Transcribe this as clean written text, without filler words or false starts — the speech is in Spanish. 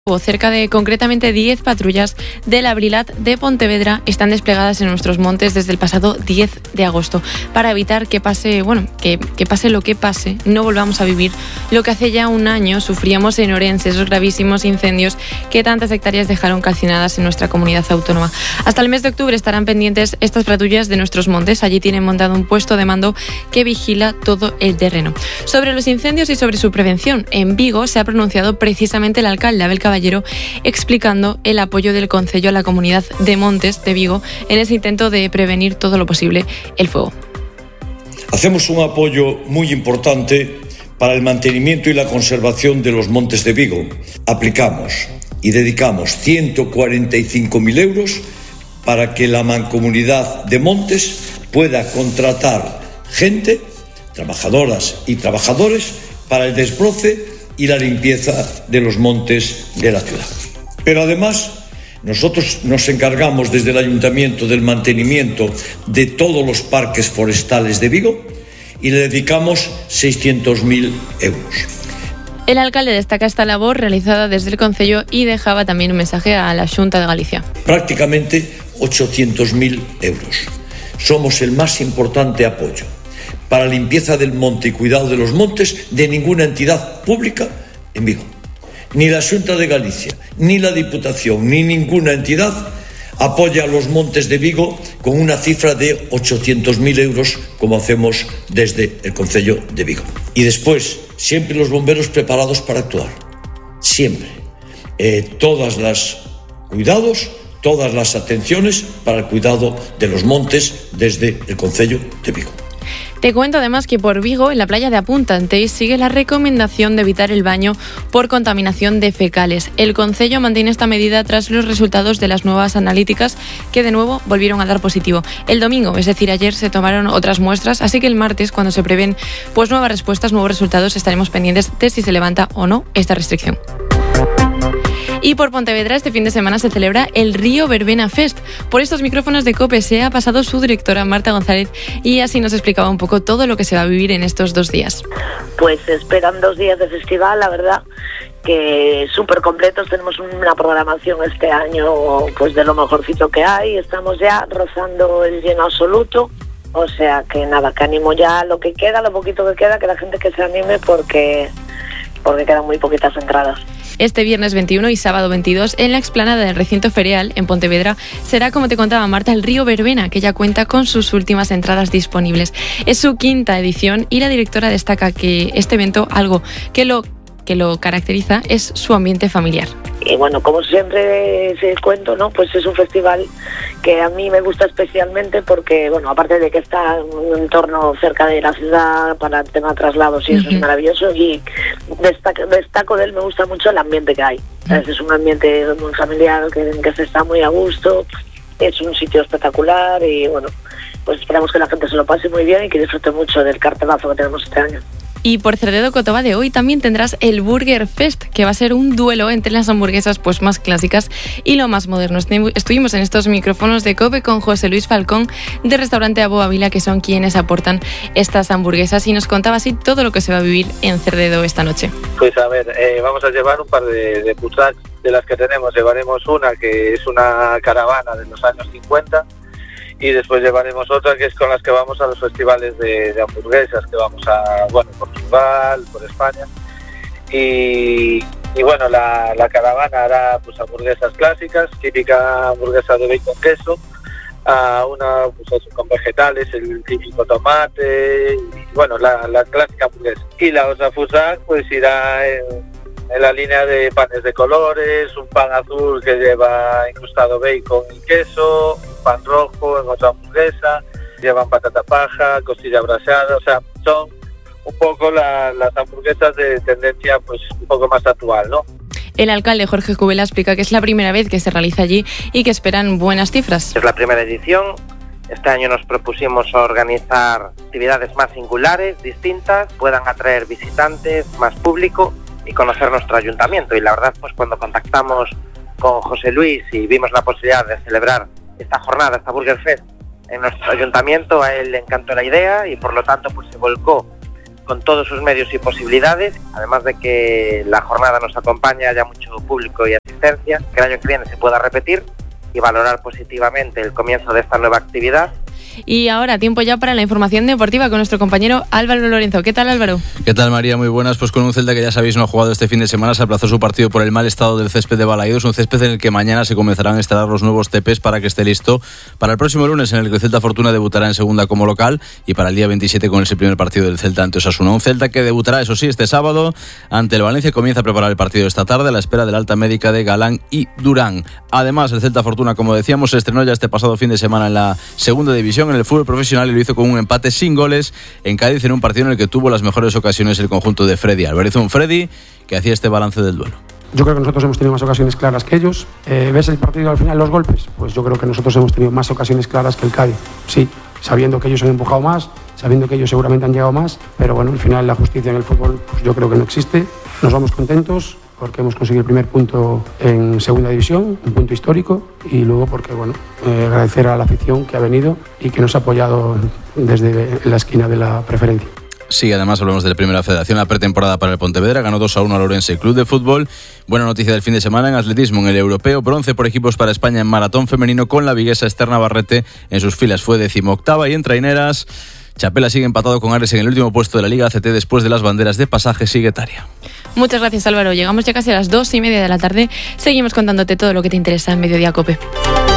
Cerca de concretamente 10 patrullas del Abrilat de Pontevedra están desplegadas en nuestros montes desde el pasado 10 de agosto para evitar que pase, que pase lo que pase, no volvamos a vivir lo que hace ya un año sufríamos en Orense, esos gravísimos incendios que tantas hectáreas dejaron calcinadas en nuestra comunidad autónoma. Hasta el mes de octubre estarán pendientes estas patrullas de nuestros montes. Allí tienen montado un puesto de mando que vigila todo el terreno. Sobre los incendios y sobre su prevención, en Vigo se ha pronunciado precisamente el alcalde Abel Caballero, explicando el apoyo del concello a la comunidad de Montes de Vigo en ese intento de prevenir todo lo posible el fuego. Hacemos un apoyo muy importante para el mantenimiento y la conservación de los montes de Vigo. Aplicamos y dedicamos 145.000 euros para que la Mancomunidad de Montes pueda contratar gente, trabajadoras y trabajadores, para el desbroce y la limpieza de los montes de la ciudad. Pero además, nosotros nos encargamos desde el Ayuntamiento del mantenimiento de todos los parques forestales de Vigo y le dedicamos 600.000 euros. El alcalde destaca esta labor realizada desde el concello y dejaba también un mensaje a la Xunta de Galicia. Prácticamente 800.000 euros. Somos el más importante apoyo para la limpieza del monte y cuidado de los montes de ninguna entidad pública en Vigo. Ni la Xunta de Galicia, ni la Diputación, ni ninguna entidad apoya a los montes de Vigo con una cifra de 800.000 euros como hacemos desde el concello de Vigo. Y después, siempre los bomberos preparados para actuar. Siempre. Todas las cuidados, todas las atenciones para el cuidado de los montes desde el concello de Vigo. Te cuento además que por Vigo, en la playa de Apuntantes, sigue la recomendación de evitar el baño por contaminación de fecales. El concello mantiene esta medida tras los resultados de las nuevas analíticas que de nuevo volvieron a dar positivo. El domingo, es decir, ayer, se tomaron otras muestras, así que el martes, cuando se prevén nuevas respuestas, nuevos resultados, estaremos pendientes de si se levanta o no esta restricción. Y por Pontevedra este fin de semana se celebra el Río Verbena Fest. Por estos micrófonos de COPE se ha pasado su directora Marta González y así nos explicaba un poco todo lo que se va a vivir en estos 2 días. Pues esperan 2 días de festival, la verdad que súper completos. Tenemos una programación este año pues de lo mejorcito que hay. Estamos ya rozando el lleno absoluto. O sea que nada, que animo ya lo que queda, lo poquito que queda, que la gente que se anime porque quedan muy poquitas entradas. Este viernes 21 y sábado 22 en la explanada del recinto ferial en Pontevedra será, como te contaba Marta, el Río Verbena, que ya cuenta con sus últimas entradas disponibles. Es su 5ª edición y la directora destaca que este evento, algo que lo caracteriza, es su ambiente familiar. Y bueno, como siempre se cuento, ¿no? Pues es un festival que a mí me gusta especialmente porque, bueno, aparte de que está en un entorno cerca de la ciudad para el tema de traslados y eso es maravilloso, y destaco de él, me gusta mucho el ambiente que hay. Es un ambiente muy familiar, que se está muy a gusto, es un sitio espectacular y bueno, pues esperamos que la gente se lo pase muy bien y que disfrute mucho del cartelazo que tenemos este año. Y por Cerdedo Cotoba de hoy también tendrás el Burger Fest, que va a ser un duelo entre las hamburguesas pues más clásicas y lo más moderno. Estuvimos en estos micrófonos de COPE con José Luis Falcón de Restaurante Aboa Vila, que son quienes aportan estas hamburguesas, y nos contaba así todo lo que se va a vivir en Cerdedo esta noche. Pues a ver, vamos a llevar un par de food trucks de las que tenemos. Llevaremos una que es una caravana de los años 50 y después llevaremos otra que es con las que vamos a los festivales de hamburguesas, que vamos a, bueno, Portugal, por España. Y bueno, la caravana hará pues hamburguesas clásicas, típica hamburguesa de bacon queso, una pues con vegetales, el típico tomate, y bueno, la clásica hamburguesa. Y la otra food truck pues irá en la línea de panes de colores, un pan azul que lleva incrustado bacon y queso, un pan rojo en otra hamburguesa, llevan patata paja, costilla brasada, o sea, son un poco las hamburguesas de tendencia pues un poco más actual, ¿no? El alcalde Jorge Cubela explica que es la primera vez que se realiza allí y que esperan buenas cifras. Es la primera edición. Este año nos propusimos organizar actividades más singulares, distintas, puedan atraer visitantes, más público y conocer nuestro ayuntamiento. Y la verdad, pues cuando contactamos con José Luis y vimos la posibilidad de celebrar esta jornada, esta Burger Fest en nuestro ayuntamiento, a él le encantó la idea y por lo tanto pues se volcó con todos sus medios y posibilidades, además de que la jornada nos acompaña, haya mucho público y asistencia, que el año que viene se pueda repetir y valorar positivamente el comienzo de esta nueva actividad. Y ahora, tiempo ya para la información deportiva con nuestro compañero Álvaro Lorenzo. ¿Qué tal, Álvaro? ¿Qué tal, María? Muy buenas. Pues con un Celta que ya sabéis no ha jugado este fin de semana, se aplazó su partido por el mal estado del césped de Balaídos, un césped en el que mañana se comenzarán a instalar los nuevos tepes para que esté listo para el próximo lunes, en el que el Celta Fortuna debutará en segunda como local, y para el día 27 con ese primer partido del Celta ante Osasuna. Un Celta que debutará, eso sí, este sábado ante el Valencia. Comienza a preparar el partido esta tarde a la espera de la alta médica de Galán y Durán. Además, el Celta Fortuna, como decíamos, se estrenó ya este pasado fin de semana en la segunda división, en el fútbol profesional, y lo hizo con un empate sin goles en Cádiz, en un partido en el que tuvo las mejores ocasiones el conjunto de Freddy Álvarez. Un Freddy que hacía este balance del duelo. Yo creo que nosotros hemos tenido más ocasiones claras que ellos. ¿Ves el partido al final, los golpes? Pues yo creo que nosotros hemos tenido más ocasiones claras que el Cádiz. Sí, sabiendo que ellos han empujado más, sabiendo que ellos seguramente han llegado más, pero bueno, al final la justicia en el fútbol pues yo creo que no existe. Nos vamos contentos porque hemos conseguido el primer punto en segunda división, un punto histórico, y luego porque, bueno, agradecer a la afición que ha venido y que nos ha apoyado desde la esquina de la preferencia. Sí, además hablamos de la Primera Federación, la pretemporada para el Pontevedra, ganó 2-1 al Ourense Club de Fútbol. Buena noticia del fin de semana en atletismo, en el europeo, bronce por equipos para España en maratón femenino, con la viguesa Esther Navarrete en sus filas, fue 18ª, y en traineras, Chapela sigue empatado con Ares en el último puesto de la Liga ACT después de las banderas de Pasajes y Guetaria. Muchas gracias, Álvaro. Llegamos ya casi a las 2:30 de la tarde. Seguimos contándote todo lo que te interesa en Mediodía COPE.